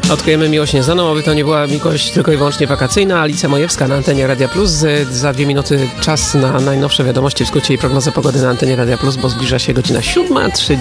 Odkryjemy miłość nieznaną, aby to nie była miłość tylko i wyłącznie wakacyjna. Alicja Mojewska na antenie Radia Plus. Za 2 minuty czas na najnowsze wiadomości w skrócie i prognozę pogody na antenie Radia Plus, bo zbliża się godzina 7:30.